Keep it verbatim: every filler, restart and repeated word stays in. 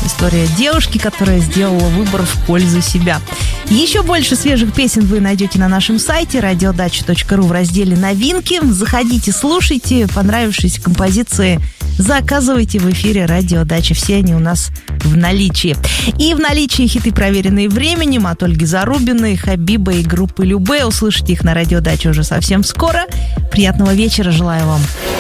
История девушки, которая сделала выбор в пользу себя. Еще больше свежих песен вы найдете на нашем сайте радиодача точка ру в разделе «Новинки». Заходите, слушайте. Понравившиеся композиции заказывайте в эфире «Радиодача». Все они у нас в наличии. И в наличии хиты, проверенные временем, от Ольги Зарубиной, Хабиба и группы Любэ. Услышите их на «Радиодаче» уже совсем скоро. Приятного вечера желаю вам.